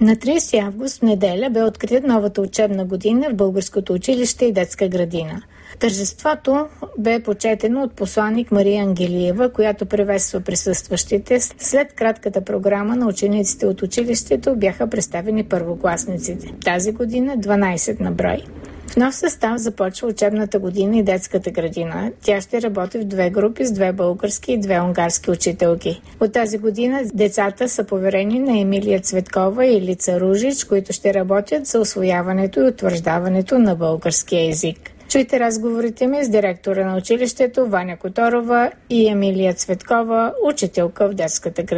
На 30 август, в неделя, бе открита новата учебна година в българското училище и детска градина. Тържеството бе почетено от посланик Мария Ангелиева, която приветства присъстващите. След кратката програма на учениците от училището бяха представени първокласниците. Тази година 12 на брой. В нов състав започва учебната година и детската градина. Тя ще работи в 2 групи с 2 български и 2 унгарски учителки. От тази година децата са поверени на Емилия Цветкова и Лица Ружич, които ще работят за усвояването и утвърждаването на българския език. Чуйте разговорите ми с директора на училището Ваня Которова и Емилия Цветкова, учителка в детската градина.